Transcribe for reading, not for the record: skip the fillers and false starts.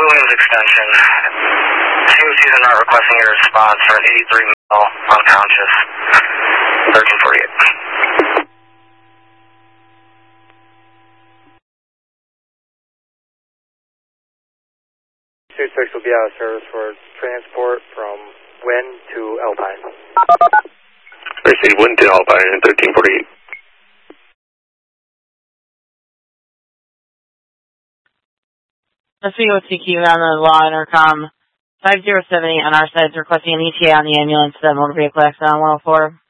Williams extension. COCs are not requesting a response for an 83 male unconscious. 1348. 26 will be out of service for transport from Wynn to Alpine. I see Wynn to Alpine in 1348. Let's see what's CQ on the law intercom. 5078 on our side is requesting an ETA on the ambulance to that motor vehicle accident on 104.